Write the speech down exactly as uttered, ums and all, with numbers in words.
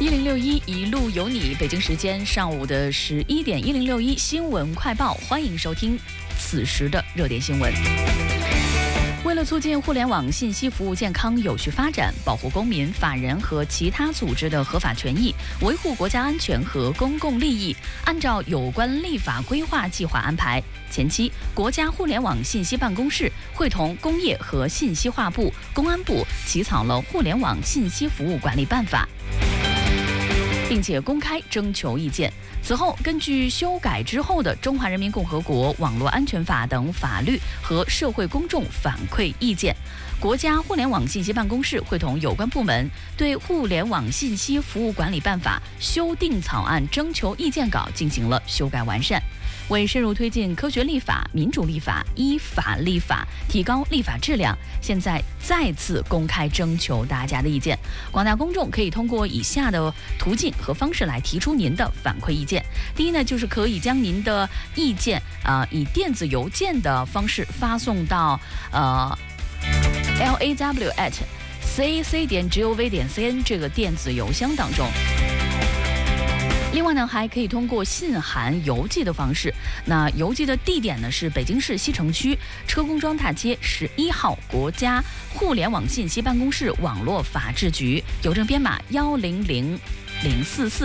零六一一路有你，北京时间上午的十一点，一零六一新闻快报，欢迎收听此时的热点新闻。为了促进互联网信息服务健康有序发展，保护公民、法人和其他组织的合法权益，维护国家安全和公共利益，按照有关立法规划计划安排，前期国家互联网信息办公室会同工业和信息化部、公安部起草了《互联网信息服务管理办法》，并且公开征求意见。此后，根据修改之后的《中华人民共和国网络安全法》等法律和社会公众反馈意见，国家互联网信息办公室会同有关部门对《互联网信息服务管理办法》修订草案征求意见稿进行了修改完善。为深入推进科学立法、民主立法、依法立法，提高立法质量，现在再次公开征求大家的意见。广大公众可以通过以下的途径和方式来提出您的反馈意见。第一呢，就是可以将您的意见呃以电子邮件的方式发送到呃 l a w at c a c 点 gov 点 cn 这个电子邮箱当中。另外呢，还可以通过信函、邮寄的方式。那邮寄的地点呢是北京市西城区车公庄大街十一号国家互联网信息办公室网络法制局，邮政编码幺零零零四四。